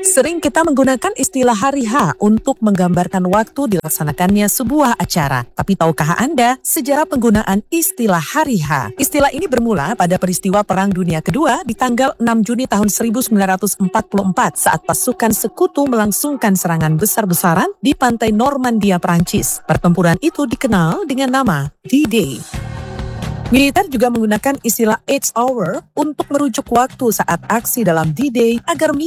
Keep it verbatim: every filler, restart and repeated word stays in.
Sering kita menggunakan istilah hari H untuk menggambarkan waktu dilaksanakannya sebuah acara. Tapi tahukah Anda sejarah penggunaan istilah hari H? Istilah ini bermula pada peristiwa Perang Dunia Kedua di tanggal enam Juni tahun seribu sembilan ratus empat puluh empat saat pasukan sekutu melangsungkan serangan besar-besaran di pantai Normandia, Prancis. Pertempuran itu dikenal dengan nama D-Day. Militer juga menggunakan istilah H hour untuk merujuk waktu saat aksi dalam D-Day agar